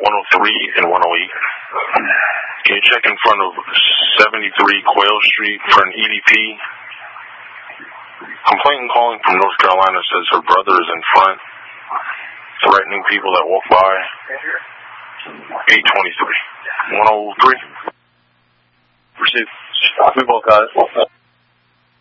103 and 108. Can you check in front of 73 Quail Street for an EDP? Complainant calling from North Carolina says her brother is in front, threatening people that walk by. 823. 103. Pursuit. We both got it.